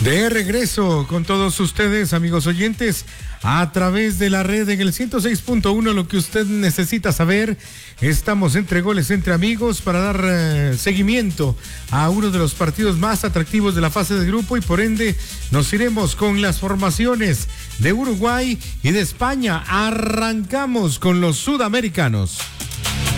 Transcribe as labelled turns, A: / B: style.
A: De regreso con todos ustedes, amigos oyentes, a través de la red en el 106.1, lo que usted necesita saber. Estamos entre goles, entre amigos, para dar seguimiento a uno de los partidos más atractivos de la fase de grupo y por ende nos iremos con las formaciones de Uruguay y de España. Arrancamos con los sudamericanos.